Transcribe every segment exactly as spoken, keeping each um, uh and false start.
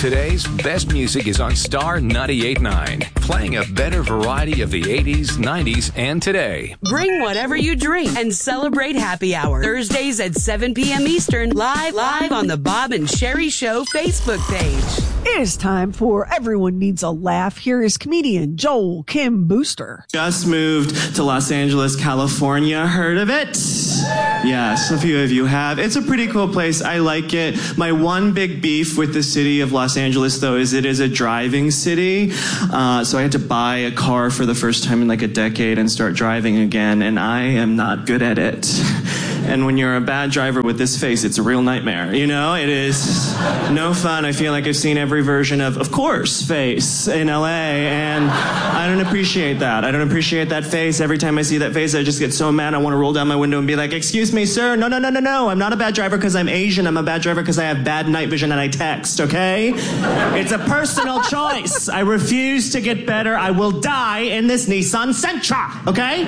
Today's best music is on Star ninety-eight point nine, playing a better variety of the eighties, nineties, and today. Bring whatever you drink and celebrate happy hour. Thursdays at seven p.m. Eastern, live, live on the Bob and Sherry Show Facebook page. It is time for Everyone Needs a Laugh. Here is comedian Joel Kim Booster. Just moved to Los Angeles, California. Heard of it? Yes, a few of you have. It's a pretty cool place. I like it. My one big beef with the city of Los Angeles, though, is it is a driving city. Uh, so I had to buy a car for the first time in like a decade and start driving again, and I am not good at it. And when you're a bad driver with this face, it's a real nightmare. You know, it is no fun. I feel like I've seen every version of, of course, face in L A, and I don't appreciate that. I don't appreciate that face. Every time I see that face, I just get so mad. I want to roll down my window and be like, excuse me, sir. No, no, no, no, no. I'm not a bad driver because I'm Asian. I'm a bad driver because I have bad night vision and I text, okay? It's a personal choice. I refuse to get better. I will die in this Nissan Sentra, okay?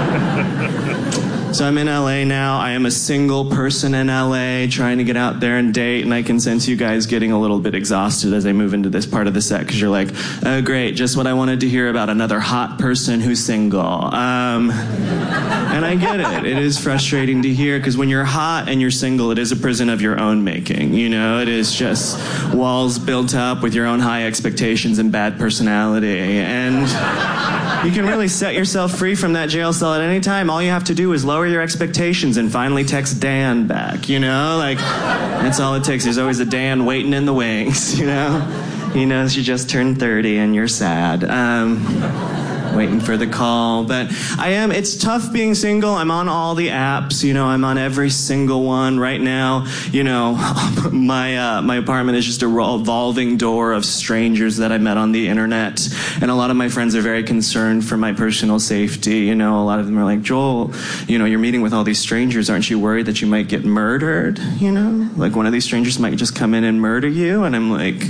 So I'm in L A now. I am a single person in L A trying to get out there and date, and I can sense you guys getting a little bit exhausted as I move into this part of the set because you're like, oh, great, just what I wanted to hear about another hot person who's single. Um, and I get it. It is frustrating to hear because when you're hot and you're single, it is a prison of your own making. You know, it is just walls built up with your own high expectations and bad personality. And you can really set yourself free from that jail cell at any time. All you have to do is lower your expectations and finally text Dan back, you know? Like, that's all it takes. There's always a Dan waiting in the wings, you know? He knows you just turned thirty and you're sad. Um... waiting for the call. But I am, it's tough being single. I'm on all the apps, you know, I'm on every single one right now. You know, my uh, my apartment is just a revolving door of strangers that I met on the internet. And a lot of my friends are very concerned for my personal safety. You know, a lot of them are like, Joel, you know, you're meeting with all these strangers. Aren't you worried that you might get murdered? You know, like one of these strangers might just come in and murder you. And I'm like,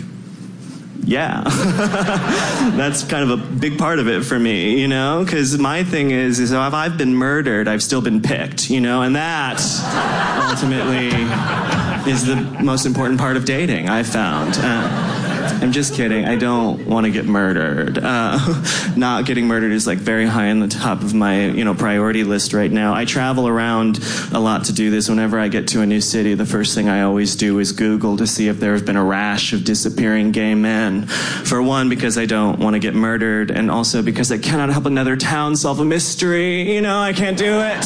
yeah, that's kind of a big part of it for me, you know, because my thing is, is if I've been murdered, I've still been picked, you know, and that ultimately is the most important part of dating, I've found. Uh, I'm just kidding. I don't want to get murdered. Uh, not getting murdered is like very high on the top of my, you know, priority list right now. I travel around a lot to do this. Whenever I get to a new city, the first thing I always do is Google to see if there have been a rash of disappearing gay men. For one, because I don't want to get murdered, and also because I cannot help another town solve a mystery. You know, I can't do it.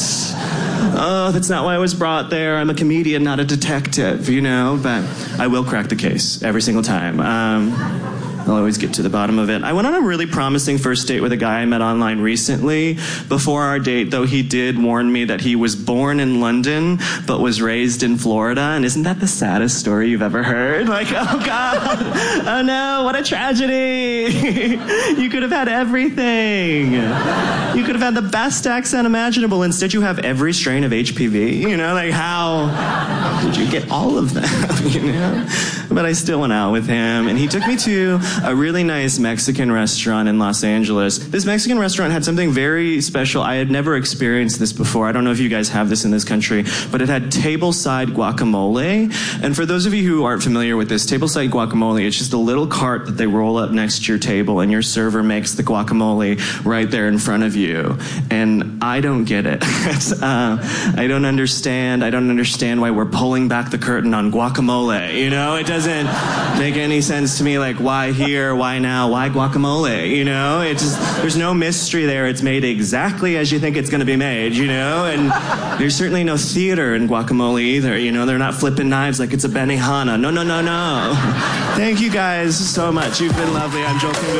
Oh, that's not why I was brought there. I'm a comedian, not a detective, you know, but I will crack the case every single time. Um, I'll always get to the bottom of it. I went on a really promising first date with a guy I met online recently. Before our date, though, he did warn me that he was born in London, but was raised in Florida. And isn't that the saddest story you've ever heard? Like, oh, God. Oh, no, what a tragedy. You could have had everything. You could have had the best accent imaginable. Instead, you have every strain of H P V. You know, like, how, how did you get all of them, you know? But I still went out with him, and he took me to a really nice Mexican restaurant in Los Angeles. This Mexican restaurant had something very special. I had never experienced this before. I don't know if you guys have this in this country, but it had table-side guacamole. And for those of you who aren't familiar with this, table-side guacamole, it's just a little cart that they roll up next to your table, and your server makes the guacamole right there in front of you. And I don't get it. uh, I don't understand. I don't understand why we're pulling back the curtain on guacamole. You know, it doesn't make any sense to me. Like, why here? Why now? Why guacamole? You know, it just, there's no mystery there. It's made exactly as you think it's going to be made, you know, and there's certainly no theater in guacamole either. You know, they're not flipping knives like it's a Benihana. No, no, no, no. Thank you guys so much. You've been lovely. I'm Joel Kim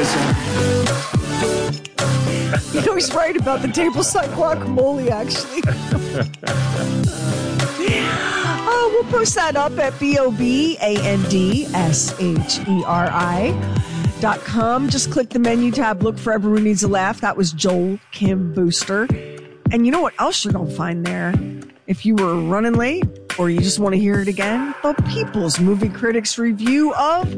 Booster. You know, he's right about the table-side guacamole, actually. Oh, we'll post that up at B O B A N D S H E R I dot com. Just click the menu tab, look for Everyone Needs a Laugh. That was Joel Kim Booster. And you know what else you're going to find there? If you were running late or you just want to hear it again, the People's Movie Critics review of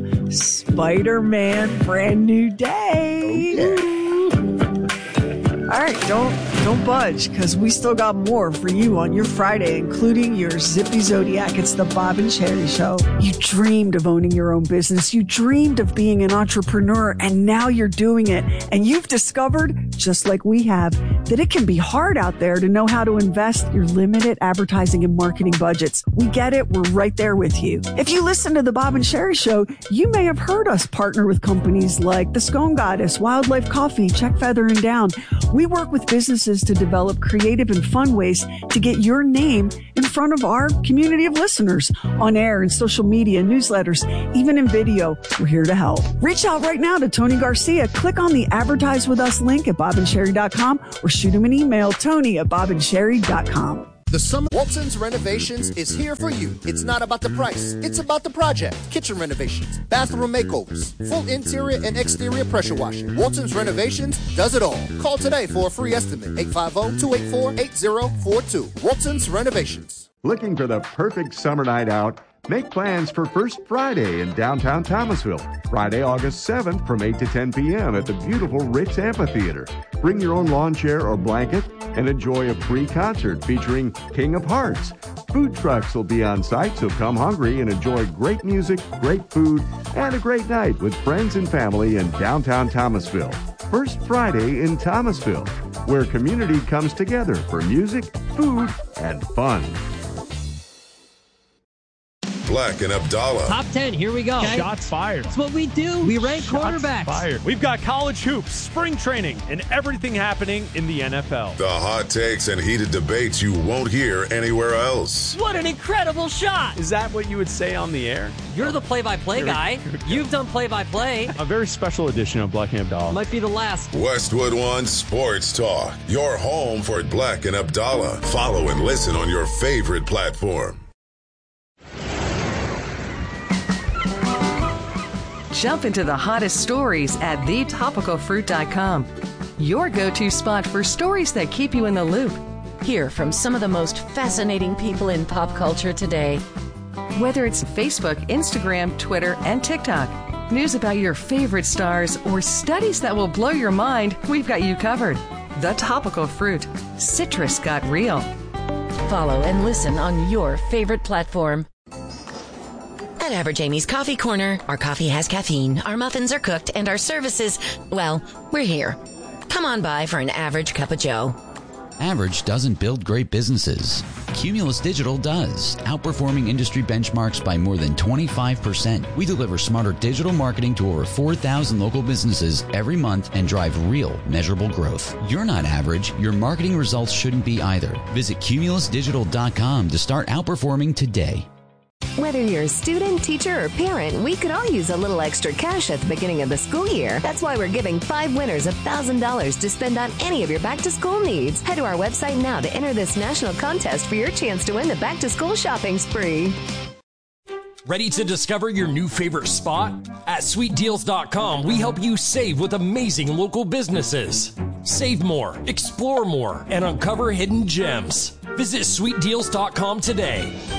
Spider-Man Brand New Day. Okay. All right, don't... Don't budge, because we still got more for you on your Friday, including your Zippy Zodiac. It's the Bob and Sherry Show. You dreamed of owning your own business. You dreamed of being an entrepreneur, and now you're doing it. And you've discovered, just like we have, that it can be hard out there to know how to invest your limited advertising and marketing budgets. We get it. We're right there with you. If you listen to the Bob and Sherry Show, you may have heard us partner with companies like the Scone Goddess, Wildlife Coffee, Check Feather and Down. We work with businesses to develop creative and fun ways to get your name in front of our community of listeners on air and social media, newsletters, even in video. We're here to help. Reach out right now to Tony Garcia. Click on the Advertise With Us link at bob and sherry dot com or shoot him an email, Tony at bob and sherry dot com. The summer Walton's Renovations is here for you. It's not about the price. It's about the project. Kitchen renovations, bathroom makeovers, full interior and exterior pressure washing. Walton's Renovations does it all. Call today for a free estimate. eight five zero, two eight four, eight zero four two. Walton's Renovations. Looking for the perfect summer night out? Make plans for First Friday in downtown Thomasville. Friday, August seventh from eight to ten p.m. at the beautiful Ritz Amphitheater. Bring your own lawn chair or blanket and enjoy a free concert featuring King of Hearts. Food trucks will be on site, so come hungry and enjoy great music, great food, and a great night with friends and family in downtown Thomasville. First Friday in Thomasville, where community comes together for music, food, and fun. Black and Abdallah. Top ten, here we go. Okay. Shots fired. That's what we do. We rank Shots quarterbacks. Fired. We've got college hoops, spring training, and everything happening in the N F L. The hot takes and heated debates you won't hear anywhere else. What an incredible shot. Is that what you would say on the air? You're the play-by-play guy. You've done play-by-play. A very special edition of Black and Abdallah. Might be the last. Westwood One Sports Talk. Your home for Black and Abdallah. Follow and listen on your favorite platform. Jump into the hottest stories at the topical fruit dot com. Your go-to spot for stories that keep you in the loop. Hear from some of the most fascinating people in pop culture today. Whether it's Facebook, Instagram, Twitter, and TikTok, news about your favorite stars, or studies that will blow your mind, we've got you covered. The Topical Fruit. Citrus got real. Follow and listen on your favorite platform. At Average Amy's Coffee Corner, our coffee has caffeine, our muffins are cooked, and our services, well, we're here. Come on by for an average cup of joe. Average doesn't build great businesses. Cumulus Digital does, outperforming industry benchmarks by more than twenty-five percent. We deliver smarter digital marketing to over four thousand local businesses every month and drive real, measurable growth. You're not average. Your marketing results shouldn't be either. Visit cumulus digital dot com to start outperforming today. Whether you're a student, teacher, or parent, we could all use a little extra cash at the beginning of the school year. That's why we're giving five winners one thousand dollars to spend on any of your back-to-school needs. Head to our website now to enter this national contest for your chance to win the back-to-school shopping spree. Ready to discover your new favorite spot? At sweet deals dot com, we help you save with amazing local businesses. Save more, explore more, and uncover hidden gems. Visit sweet deals dot com today.